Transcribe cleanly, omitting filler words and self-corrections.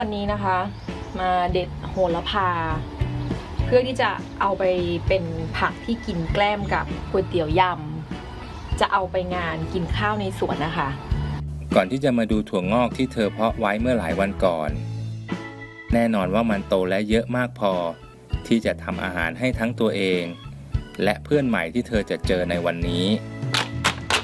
วันนี้นะคะมาเด็ดโหระพาเพื่อที่จะเอาไปเป็นผักที่กินแกล้มกับก๋วยเตี๋ยวยำจะเอาไปงานกินข้าวในสวนนะคะก่อนที่จะมาดูถั่วงอกที่เธอเพาะไว้เมื่อหลายวันก่อนแน่นอนว่ามันโตและเยอะมากพอที่จะทำอาหารให้ทั้งตัวเองและเพื่อนใหม่ที่เธอจะเจอในวันนี้